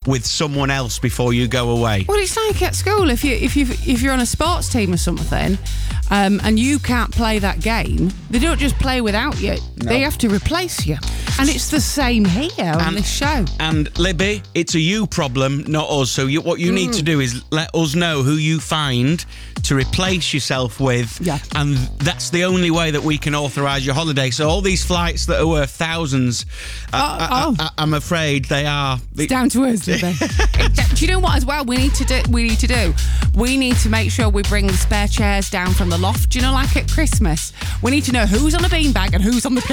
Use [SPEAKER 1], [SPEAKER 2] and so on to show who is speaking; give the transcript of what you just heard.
[SPEAKER 1] with someone else before you go away?
[SPEAKER 2] Well, it's like at school. If you're on a sports team or something, and you can't play that game, they don't just play without you.
[SPEAKER 1] No.
[SPEAKER 2] They have to replace you. And it's the same here on this show.
[SPEAKER 1] And Libby, it's a you problem, not us. So what you need to do is let us know who you find to replace yourself with.
[SPEAKER 2] Yeah.
[SPEAKER 1] And that's the only way that we can authorise your holiday. So all these flights that are worth thousands, I'm afraid they are...
[SPEAKER 2] It's down to us, Libby. Do you know what as well we need to do? We need to make sure we bring the spare chairs down from the loft. Do you know, like at Christmas? We need to know who's on a beanbag and who's on the